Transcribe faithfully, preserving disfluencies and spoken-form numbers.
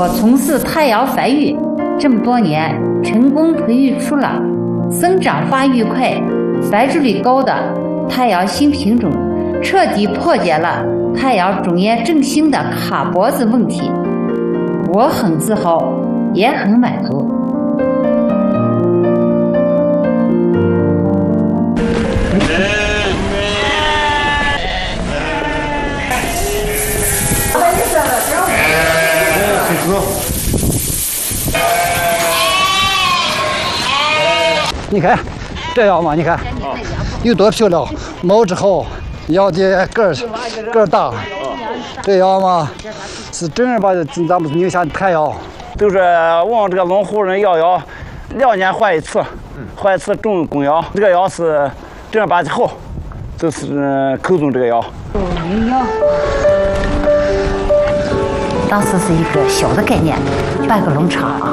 我从事胎摇繁育这么多年，成功培育出了生长发育快、繁殖率高的胎摇新品种，彻底破解了胎摇种业振兴的卡脖子问题。我很自豪，也很满足。 你看，这样嘛，你看有多漂亮，毛之后养的个儿个儿大，这样嘛是正儿八经咱们宁夏的胎摇， 就是问这个农户人要药，两年换一次，换一次种公药，这个药是正儿八经好，就是口中这个药。 营养。当时是一个小的概念，办个农场。